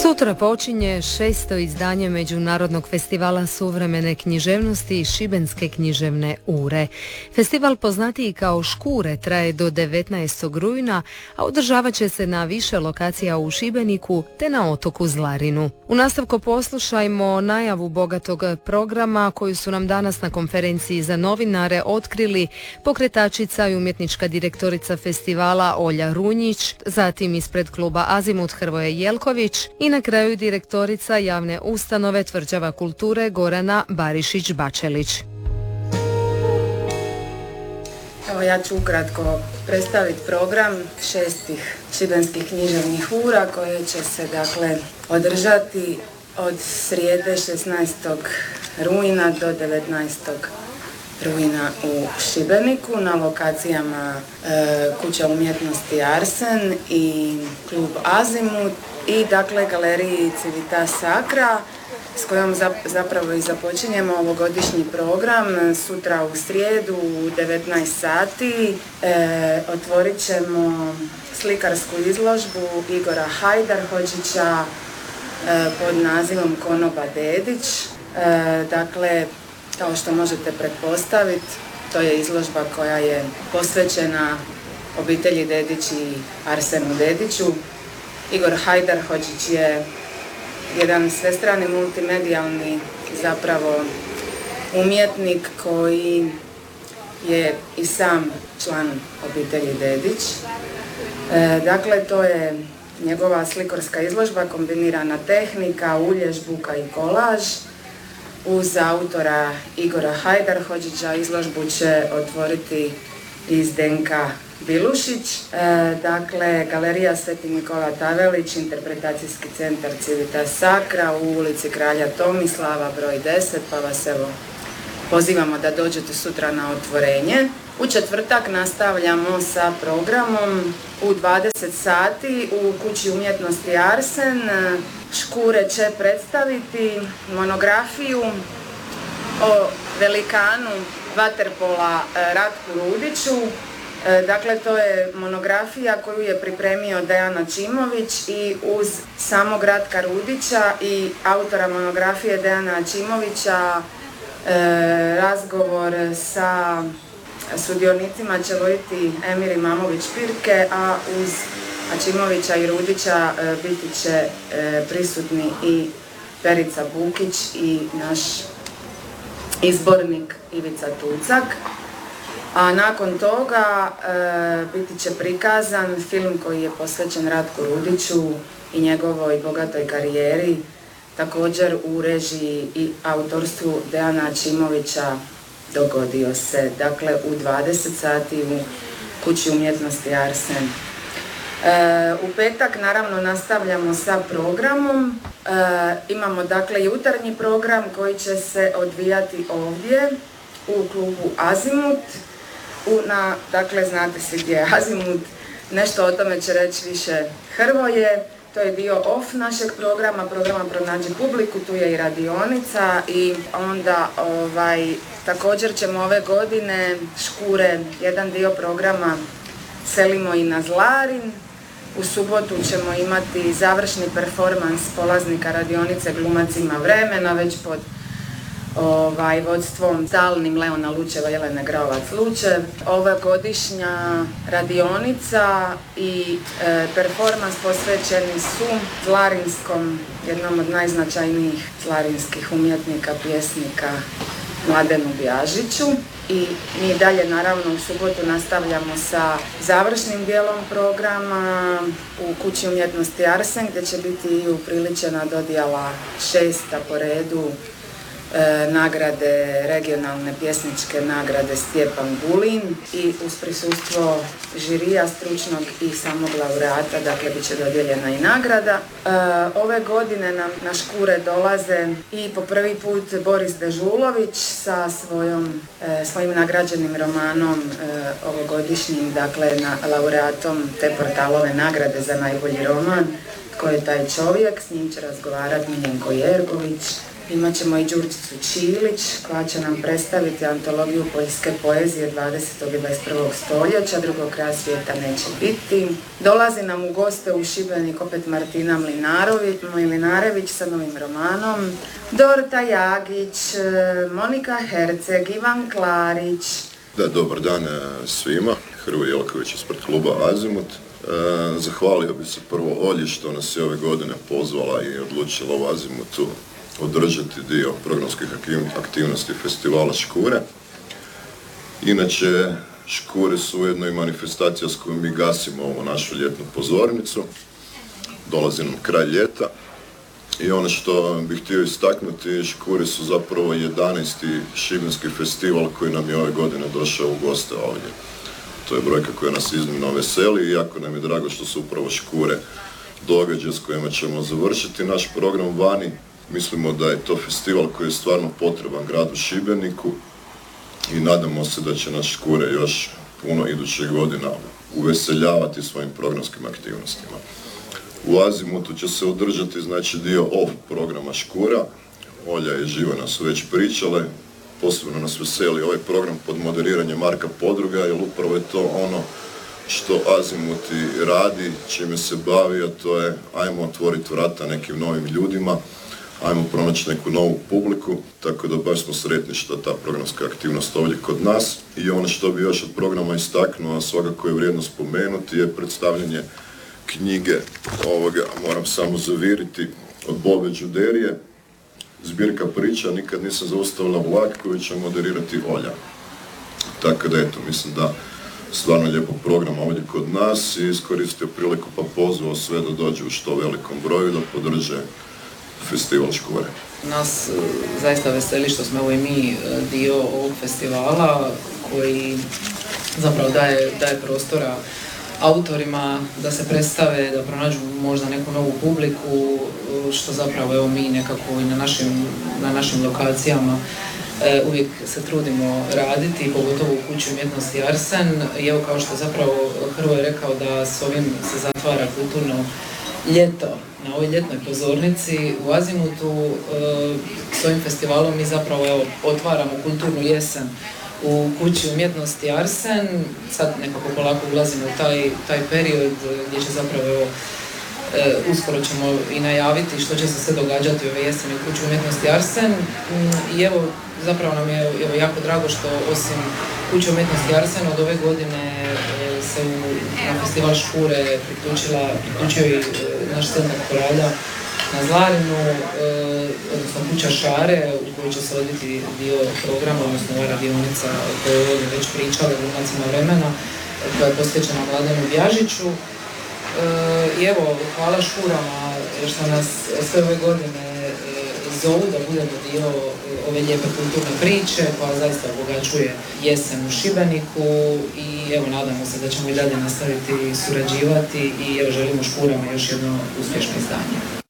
Sutra počinje 6. izdanje Međunarodnog festivala suvremene književnosti i Šibenske književne ure. Festival poznatiji kao Škure traje do 19. rujna, a održavat će se na više lokacija u Šibeniku te na otoku Zlarinu. U nastavku poslušajmo najavu bogatog programa koju su nam danas na konferenciji za novinare otkrili pokretačica i umjetnička direktorica festivala Olja Runjić, zatim ispred kluba Azimut Hrvoje Jelković i na kraju direktorica javne ustanove Tvrđava kulture Gorana Barišić-Bačelić. Evo, ja ću ukratko predstaviti program 6 šibenskih književnih ura koje će se održati od srijede 16. rujna do 19. rujna u Šibeniku na lokacijama Kuća umjetnosti Arsen i klub Azimut i galeriji Civitas Sacra s kojom zapravo i započinjemo ovogodišnji program. Sutra u srijedu u 19 sati otvorit ćemo slikarsku izložbu Igora Hajdarhodžića pod nazivom Konoba Dedić. Kao što možete pretpostaviti, to je izložba koja je posvećena obitelji Dedić i Arsenu Dediću. Igor Hajdarhodžić je jedan svestrani multimedijalni zapravo umjetnik koji je i sam član obitelji Dedić. To je njegova slikarska izložba, kombinirana tehnika, ulježbuka i kolaž. Uz autora Igora Hajdarhodžića izložbu će otvoriti i Zdenka Bilušić. Galerija Sveti Nikola Tavelić, interpretacijski centar Civitas Sacra u ulici Kralja Tomislava broj 10, pa vas pozivamo da dođete sutra na otvorenje. U četvrtak nastavljamo sa programom u 20 sati u Kući umjetnosti Arsen. Škure će predstaviti monografiju o velikanu vaterpola Ratku Rudiću. To je monografija koju je pripremio Dejan Ačimović i uz samog Ratka Rudića i autora monografije Dejana Ačimovića razgovor sa sudionicima će voditi Emir Imamović-Pirke, a uz Ačimovića i Rudića biti će prisutni i Perica Bukić i naš izbornik Ivica Tucak. A nakon toga biti će prikazan film koji je posvećen Ratku Rudiću i njegovoj bogatoj karijeri, također u režiji i autorstvu Dejana Ačimovića Dogodio se. U 20 sati u Kući umjetnosti Arsen. U petak naravno nastavljamo sa programom. Imamo jutarnji program koji će se odvijati ovdje u klubu Azimut. Znate svi gdje je Azimut, nešto o tome će reći više Hrvoje. To je dio off našeg programa Pronađi publiku, tu je i radionica i onda također ćemo ove godine Škure, jedan dio programa selimo i na Zlarin. U subotu ćemo imati završni performans polaznika radionice Glumac ima vremena, već pod vodstvom stalnim Leona Lučeva i Jelene Graovac-Lučev. Ova godišnja radionica i performans posvećeni su zlarinskom, jednom od najznačajnijih zlarinskih umjetnika, pjesnika Mladenu Bjažiću. I mi dalje naravno u subotu nastavljamo sa završnim dijelom programa u Kući umjetnosti Arsen, gdje će biti i upriličena dodjela 6. po redu nagrade, regionalne pjesničke nagrade Stjepan Gulin i uz prisustvo žirija stručnog i samog laureata, bit će dodijeljena i nagrada. Ove godine nam na Škure dolaze i po prvi put Boris Dežulović sa svojim nagrađenim romanom ovogodišnjim, laureatom te portalove nagrade za najbolji roman. Tko je taj čovjek? S njim će razgovarati Miljenko Jergović Imat ćemo i Đurđicu Čilić koja će nam predstaviti antologiju poljske poezije 20. i 21. stoljeća, drugog kraja svijeta neće biti. Dolazi nam u goste u Šibenik opet Martina Mlinarević sa novim romanom, Dorota Jagić, Monika Herceg, Ivan Klarić. Da, dobar dan svima. Hrvoje Jelković ispred kluba Azimut. Zahvalio bi se prvo Olji što nas je ove godine pozvala i odlučila u Azimutu održati dio programskih aktivnosti festivala Škure. Inače, Škure su ujedno i manifestacija s kojom mi gasimo ovu našu ljetnu pozornicu. Dolazi nam kraj ljeta. I ono što bih htio istaknuti, Škure su zapravo 11. šibenski festival koji nam je ove godine došao u goste ovdje. To je brojka koja nas iznimno veseli i jako nam je drago što su upravo Škure događaje s kojima ćemo završiti naš program vani. Mislimo da je to festival koji je stvarno potreban gradu Šibeniku i nadamo se da će nas Škure još puno idućih godina uveseljavati svojim programskim aktivnostima. U Azimutu će se održati dio off programa Škura. Olja i Živana su već pričale. Posebno nas veseli ovaj program pod moderiranjem Marka Podruga, jer upravo je to ono što Azimut i radi, čime se bavi, a to je ajmo otvoriti vrata nekim novim ljudima, ajmo pronaći neku novu publiku, tako da baš smo sretni što ta programska aktivnost ovdje kod nas. I ono što bi još od programa istaknuo, a svakako je vrijedno spomenuti, je predstavljanje knjige moram samo zaviriti, od Bobe Đuderije, zbirka priča Nikad nisam zaustavila vlak, koju će moderirati Olja. Tako da eto, mislim da stvarno lijepog programa ovdje kod nas i iskoristio priliku pa pozvao sve da dođu u što velikom broju da podrže festival Škure. Nas zaista veseli što smo i mi dio ovog festivala koji zapravo daje prostora autorima da se predstave, da pronađu možda neku novu publiku, što zapravo mi nekako i na našim lokacijama uvijek se trudimo raditi, pogotovo u Kući umjetnosti Arsen. I evo, kao što zapravo Hrvoje rekao, da s ovim se zatvara kulturno ljeto na ovoj ljetnoj pozornici u Azimutu. S ovim festivalom mi zapravo otvaramo kulturnu jesen u Kući umjetnosti Arsen. Sad nekako polako ulazimo u taj period gdje će zapravo uskoro ćemo i najaviti što će se sve događati ove jeseni u Kući umjetnosti Arsen. I evo, zapravo nam je jako drago što osim Kuće umjetnosti Arsen od ove godine se na festival Škure priključio i naš centar Koralja na Zlarinu, odnosno Kuća Šare, u kojoj će se odviti dio programa, odnosno ova radionica o kojoj ovdje već pričali glumacima vremena, koja je posvećena Mladenu Bjažiću. I evo, hvala Škurama što nas sve ove godine zovu da budemo dio ove lijepe kulturne priče koja zaista obogaćuje jesen u Šibeniku i evo, nadamo se da ćemo i dalje nastaviti surađivati i evo, želimo Škurama još jedno uspješno izdanje.